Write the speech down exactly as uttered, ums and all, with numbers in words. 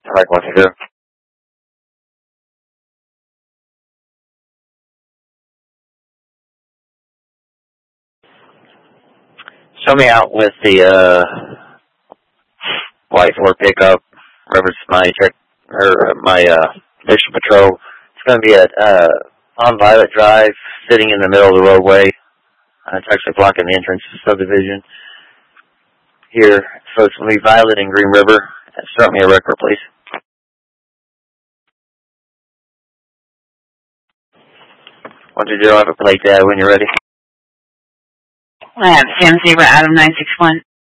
Like what to do. Show me out with the uh, white Ford pickup. Remember, my check or my uh, mission patrol. It's going to be at uh, on Violet Drive, sitting in the middle of the roadway. Uh, it's actually blocking the entrance to the subdivision here. So it's going to be Violet and Green River. Start me a record, please. One two zero. Have a plate, Dad, when you're ready. I have Sam Zebra Adam nine six one.